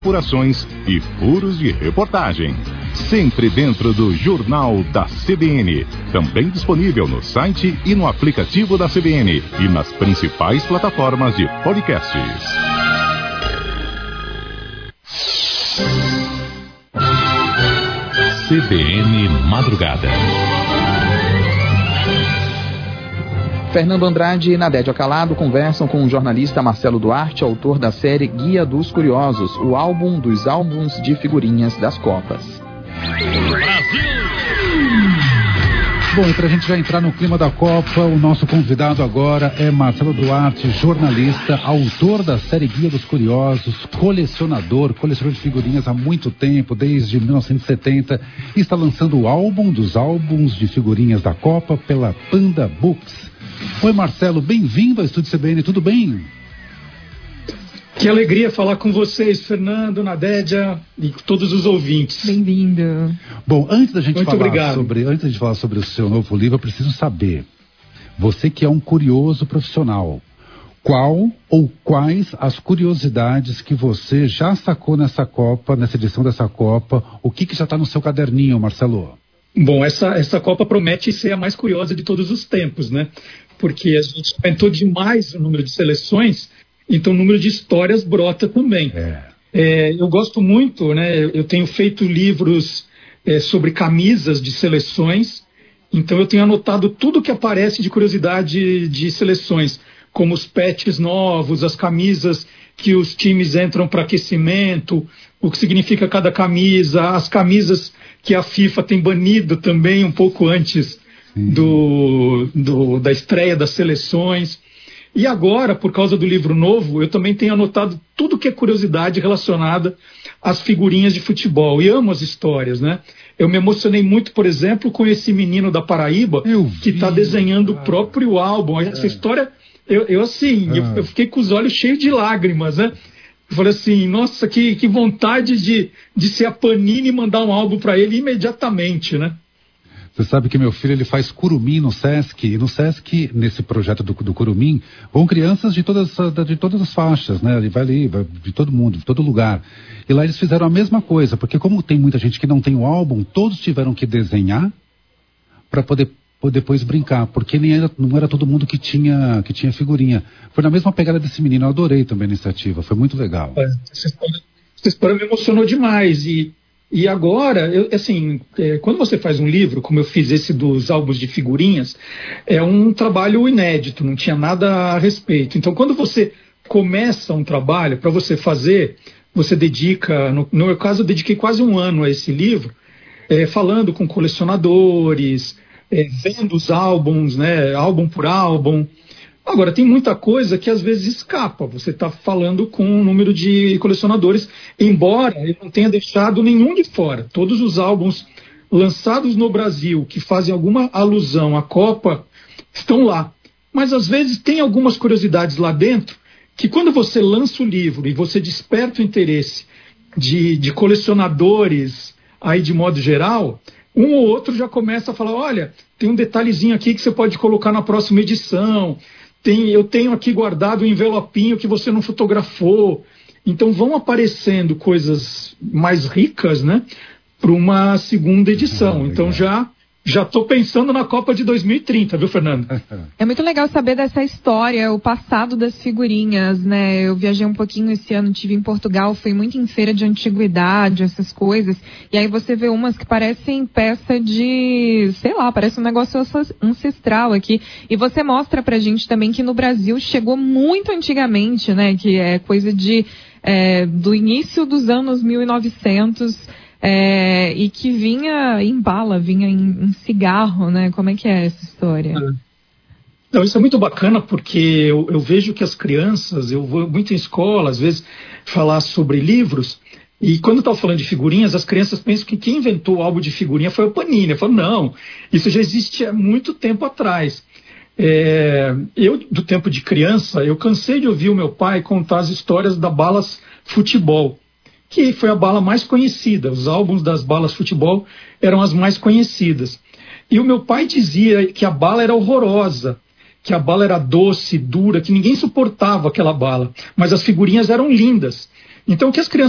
apurações e furos de reportagem. Sempre dentro do Jornal da CBN. Também disponível no site e no aplicativo da CBN e nas principais plataformas de podcasts. CBN Madrugada. Fernando Andrade e Nadédia Calado conversam com o jornalista Marcelo Duarte, autor da série Guia dos Curiosos, o álbum dos álbuns de figurinhas das Copas. Brasil! Bom, e pra gente já entrar no clima da Copa, o nosso convidado agora é Marcelo Duarte, jornalista, autor da série Guia dos Curiosos, colecionador de figurinhas há muito tempo, desde 1970, e está lançando o álbum dos álbuns de figurinhas da Copa pela Panda Books. Oi, Marcelo, bem-vindo ao Estúdio CBN, tudo bem? Que alegria falar com vocês, Fernando, Nadédia e todos os ouvintes. Bem-vindo. Bom, antes da gente Muito falar sobre o seu novo livro, eu preciso saber, você que é um curioso profissional, qual ou quais as curiosidades que você já sacou nessa Copa, nessa edição dessa Copa, o que já está no seu caderninho, Marcelo? Bom, essa Copa promete ser a mais curiosa de todos os tempos, né? Porque a gente aumentou demais o número de seleções, então o número de histórias brota também. Eu gosto muito, né? Eu tenho feito livros sobre camisas de seleções, então eu tenho anotado tudo que aparece de curiosidade de seleções, como os patches novos, as camisas que os times entram para aquecimento, o que significa cada camisa, as camisas que a FIFA tem banido também um pouco antes da estreia das seleções. E agora, por causa do livro novo, eu também tenho anotado tudo que é curiosidade relacionada às figurinhas de futebol. E amo as histórias, né? Eu me emocionei muito, por exemplo, com esse menino da Paraíba que está desenhando o próprio álbum. Essa história, eu fiquei com os olhos cheios de lágrimas, né? Eu falei assim, nossa, que vontade de ser a Panini e mandar um álbum para ele imediatamente, né? Você sabe que meu filho, ele faz curumim no Sesc, e no Sesc, nesse projeto do curumim, vão crianças de todas as faixas, né? Ele vai ali, de todo mundo, de todo lugar. E lá eles fizeram a mesma coisa, porque como tem muita gente que não tem o álbum, todos tiveram que desenhar para poder depois brincar, porque não era todo mundo que tinha figurinha. Foi na mesma pegada desse menino, eu adorei também a iniciativa, foi muito legal. Essa história me emocionou demais, e agora, quando você faz um livro, como eu fiz esse dos álbuns de figurinhas, é um trabalho inédito, não tinha nada a respeito. Então, quando você começa um trabalho, para você fazer, você dedica, no meu caso, eu dediquei quase um ano a esse livro, falando com colecionadores, vendo os álbuns, né, álbum por álbum. Agora, tem muita coisa que às vezes escapa. Você está falando com um número de colecionadores, embora eu não tenha deixado nenhum de fora. Todos os álbuns lançados no Brasil que fazem alguma alusão à Copa estão lá. Mas às vezes tem algumas curiosidades lá dentro que quando você lança o livro e você desperta o interesse de colecionadores aí de modo geral, um ou outro já começa a falar, olha, tem um detalhezinho aqui que você pode colocar na próxima edição. Eu tenho aqui guardado um envelopinho que você não fotografou. Então vão aparecendo coisas mais ricas, né, para uma segunda edição. Então já estou pensando na Copa de 2030, viu, Fernando? É muito legal saber dessa história, o passado das figurinhas, né? Eu viajei um pouquinho esse ano, estive em Portugal, fui muito em feira de antiguidade, essas coisas. E aí você vê umas que parecem peça de, sei lá, parece um negócio ancestral aqui. E você mostra pra gente também que no Brasil chegou muito antigamente, né? Que é coisa do início dos anos 1900, e que vinha em bala, vinha em cigarro, né? Como é que é essa história? Então, isso é muito bacana porque eu vejo que as crianças, eu vou muito em escola, às vezes, falar sobre livros, e quando eu estava falando de figurinhas, as crianças pensam que quem inventou o álbum de figurinha foi o Panini. Eu falo, não, isso já existe há muito tempo atrás. Eu, do tempo de criança, eu cansei de ouvir o meu pai contar as histórias da Balas Futebol, que foi a bala mais conhecida. Os álbuns das balas futebol eram as mais conhecidas. E o meu pai dizia que a bala era horrorosa, que a bala era doce, dura, que ninguém suportava aquela bala. Mas as figurinhas eram lindas. Então o que as crianças